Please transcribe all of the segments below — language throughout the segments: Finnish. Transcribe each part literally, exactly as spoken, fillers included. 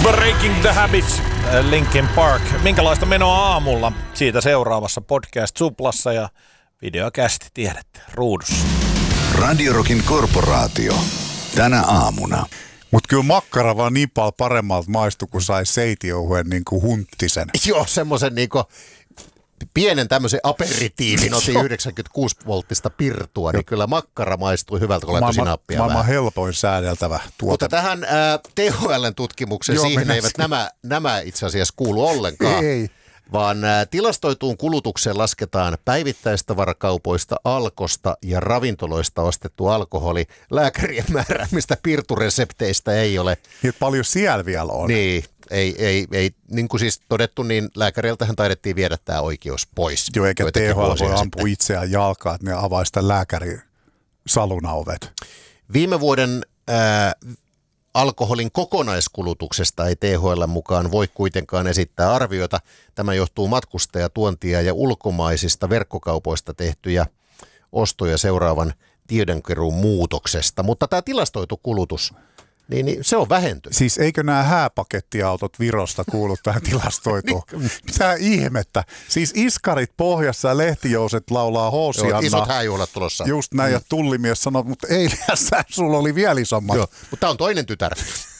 Breaking the Habits, Linkin Park. Minkälaista menoa aamulla? Siitä seuraavassa podcast-suplassa ja videokästi tiedätte, ruudussa. Radio Rockin korporaatio. Tänä aamuna. Mutta kyllä makkara vaan niin paljon paremmalta maistui, kun sai seitiouhuen niin kuin hunttisen. Joo, semmoisen niin kuin pienen tämmöisen aperitiivin, otin yhdeksänkymmentäkuusi volttista pirtua, niin kyllä makkara maistui hyvältä, kun laittoi sinappia vähän. Maailman helpoin säädeltävä tuote. Mutta tähän ää, T H L-tutkimukseen, Joo, siihen eivät siihen. nämä, nämä itse asiassa kuulu ollenkaan. Ei. Vaan ää, tilastoituun kulutukseen lasketaan päivittäistavarakaupoista, Alkosta ja ravintoloista ostettu alkoholi. Lääkärien määräämistä pirturesepteistä ei ole. Niin paljon siellä vielä on. Niin, ei, ei, ei, niin kuin siis todettu, niin lääkäriltähän taidettiin viedä tämä oikeus pois. Joo, eikä T joitakin H L vuosia voi sitten. ampua itseään jalkaan, että ne avaa sitä lääkärin salunauvet. Viime vuoden ää, alkoholin kokonaiskulutuksesta ei T H L mukaan voi kuitenkaan esittää arviota. Tämä johtuu matkustajatuontia ja ulkomaisista verkkokaupoista tehtyjä ostoja seuraavan tiedonkeruun muutoksesta. Mutta tämä tilastoitu kulutus, niin, niin se on vähentynyt. Siis eikö nämä hääpakettiautot Virosta kuulu tähän tilastoituun? Mitä ihmettä? Siis iskarit pohjassa ja lehtijouset laulaa Hoosianna. Joo, isot hääjuhlat tulossa. Just näin, ja tullimies sanoi, mutta eilen sulla oli vielä isommat. Joo, mutta tämä on toinen tytär.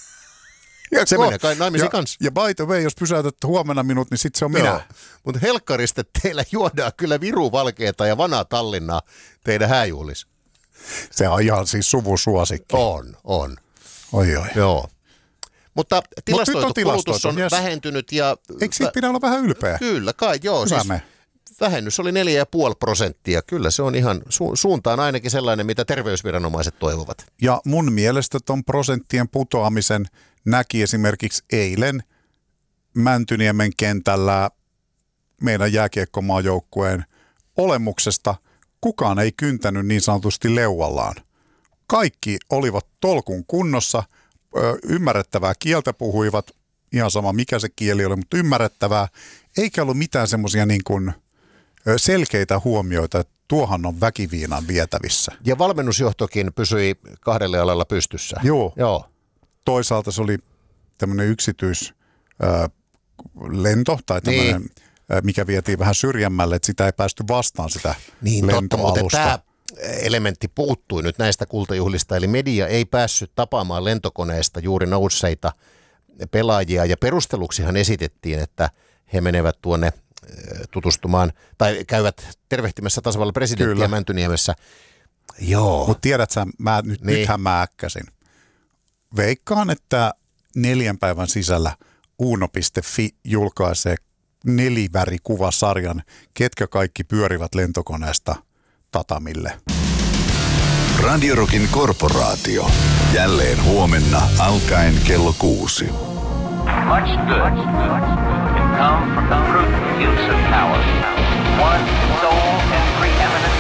Ja Se ko- menee kai naimisiin ja, kanssa. ja by the way, jos pysäytätte huomenna minut, niin sitten se on minä. Mutta helkkarista teillä juodaan kyllä Viru Valkeata ja Vanaa Tallinnaa teidän hääjuhlissa. Se on ihan siis suvusuosikki. On, on. Oi oi. Joo. Mutta tilastoitu on kulutus tilastoitu, on yes. vähentynyt ja... Eikö siitä pidä olla vähän ylpeä? Kyllä kai, joo. Hyvä Siis me. vähennys oli neljä pilkku viisi prosenttia. Kyllä se on ihan su- suuntaan ainakin sellainen, mitä terveysviranomaiset toivovat. Ja mun mielestä ton prosenttien putoamisen näki esimerkiksi eilen Mäntyniemen kentällä meidän jääkiekkomaajoukkueen olemuksesta. Kukaan ei kyntänyt niin sanotusti leuallaan. Kaikki olivat tolkun kunnossa, ö, ymmärrettävää kieltä puhuivat, ihan sama mikä se kieli oli, mutta ymmärrettävää. Eikä ollut mitään semmoisia niin kuin ö, selkeitä huomioita, että tuohan on väkiviinan vietävissä. Ja valmennusjohtokin pysyi kahdelle alalla pystyssä. Joo. Joo. Toisaalta se oli tämmöinen yksityislento tai tämmöinen, niin. mikä vietiin vähän syrjemmälle, että sitä ei päästy vastaan sitä Niin totta, mutta lentoalusta. tämä elementti puuttui nyt näistä kultajuhlista, eli media ei päässyt tapaamaan lentokoneesta juuri nousseita pelaajia, ja perusteluksihan esitettiin, että he menevät tuonne eh, tutustumaan, tai käyvät tervehtimässä tasavallan presidenttiä Kyllä. Mäntyniemessä. Joo. Mutta tiedät sä, mä, nyt, Niin. nythän mä äkkäsin. Veikkaan, että neljän päivän sisällä uuno piste fi julkaisee nelivärikuvasarjan, ketkä kaikki pyörivät lentokoneesta tatamille. Radio Rockin korporaatio. Jälleen huomenna alkaen kello kuusi. Much good can come from the prudent use of power. One sole and preeminent